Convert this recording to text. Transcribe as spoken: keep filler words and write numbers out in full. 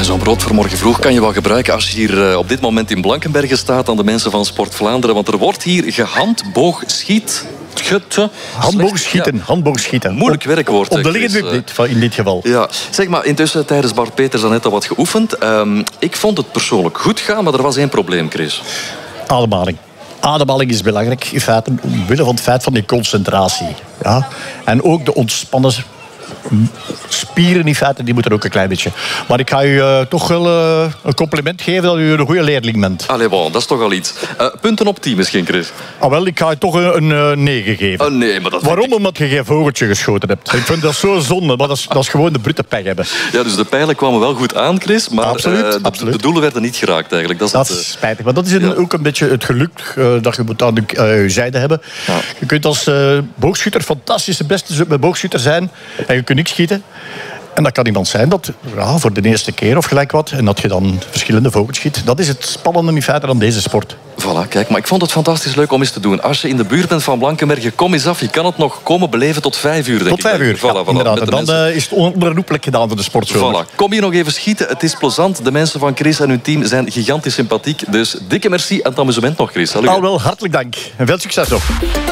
Ja, zo'n brood voor morgen vroeg kan je wel gebruiken als je hier uh, op dit moment in Blankenberge staat aan de mensen van Sport Vlaanderen. Want er wordt hier gehandboogschiet. Handboogschieten, ja. handboogschieten. Moeilijk werkwoord. Op de liggende dit, in dit geval. Ja. Zeg maar, intussen tijdens Bart Peters net al wat geoefend. Um, ik vond het persoonlijk goed gaan, maar er was één probleem, Chris. Ademhaling. Ademhaling is belangrijk, in feite, omwille van het feit van die concentratie. Ja? En ook de ontspannen spieren, in feite, die moeten ook een klein beetje. Maar ik ga u uh, toch wel uh, een compliment geven dat u een goede leerling bent. Allee, bon, dat is toch al iets. Uh, punten op tien misschien, Chris? Ah, wel, ik ga u toch een, een uh, negen geven. Uh, nee, maar dat Waarom? ik... Omdat je geen vogeltje geschoten hebt. Ik vind dat zo zonde, maar dat is, dat is gewoon de brute pech hebben. Ja, dus de pijlen kwamen wel goed aan, Chris, maar absoluut, uh, de, absoluut. de doelen werden niet geraakt eigenlijk. Dat is, dat het, is spijtig, maar dat is een, ja. ook een beetje het geluk uh, dat je moet aan de, uh, je zijde hebben. Ja. Je kunt als uh, boogschutter fantastisch de beste boogschutter zijn en je kunt niks schieten. En dat kan iemand zijn dat ja, voor de eerste keer of gelijk wat, en dat je dan verschillende vogels schiet. Dat is het spannende in feite aan deze sport. Voilà, kijk, maar ik vond het fantastisch leuk om eens te doen. Als je in de buurt bent van Blankenberge, kom eens af. Je kan het nog komen beleven tot vijf uur, denk tot vijf uur, ik. Voilà, ja, voilà, inderdaad. En dan mensen... uh, is het onherroepelijk gedaan voor de sportzomer. Voilà. Kom hier nog even schieten. Het is plezant. De mensen van Chris en hun team zijn gigantisch sympathiek. Dus dikke merci aan het amusement nog, Chris. Al wel, hartelijk dank. En veel succes nog.